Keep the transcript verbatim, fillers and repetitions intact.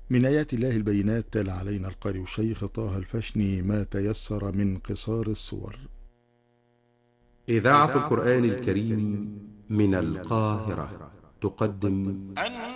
من آيات الله البينات تلا علينا القارئ الشيخ طه الفشني ما تيسر من قصار السور. إذاعة القرآن الكريم من القاهرة تقدم